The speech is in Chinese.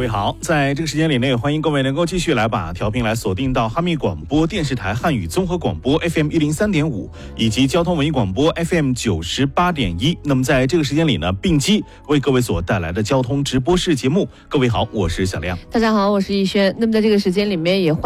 位好，在这个时间里呢，也欢迎各位能够继续来把调频来锁定到哈密广播电视台汉语综合广播 FM 103.5，以及交通文艺广播 FM 98.1。那么在这个时间里呢，并机为各位所带来的交通直播室节目。各位好，我是小亮。 大家好，我是逸轩。那么在这个时间里面也